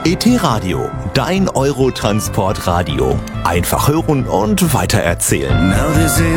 ET-Radio, dein Eurotransport-Radio. Einfach hören und weitererzählen. Now this is